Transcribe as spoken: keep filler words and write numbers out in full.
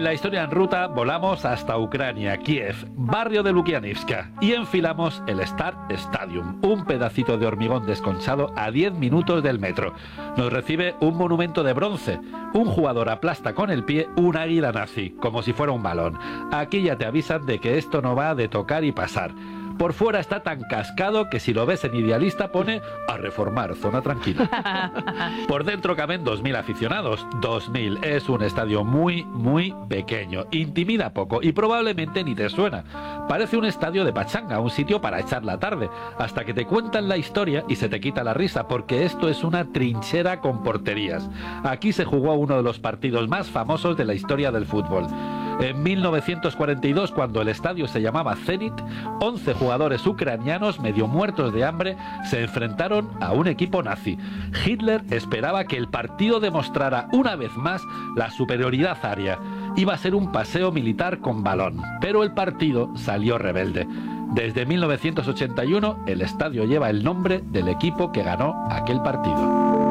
la historia en ruta volamos hasta Ucrania, Kiev, barrio de Lukianivska, y enfilamos el Start Stadium, un pedacito de hormigón desconchado a diez minutos del metro. Nos recibe un monumento de bronce. Un jugador aplasta con el pie un águila nazi, como si fuera un balón. Aquí ya te avisan de que esto no va de tocar y pasar. Por fuera está tan cascado que si lo ves en Idealista pone a reformar, zona tranquila. Por dentro caben dos mil aficionados. dos mil es un estadio muy, muy pequeño. Intimida poco y probablemente ni te suena. Parece un estadio de pachanga, un sitio para echar la tarde, hasta que te cuentan la historia y se te quita la risa, porque esto es una trinchera con porterías. Aquí se jugó uno de los partidos más famosos de la historia del fútbol. En mil novecientos cuarenta y dos, cuando el estadio se llamaba Zenit, once jugadores ucranianos medio muertos de hambre se enfrentaron a un equipo nazi. Hitler esperaba que el partido demostrara una vez más la superioridad aria. Iba a ser un paseo militar con balón, pero el partido salió rebelde. Desde mil novecientos ochenta y uno, el estadio lleva el nombre del equipo que ganó aquel partido.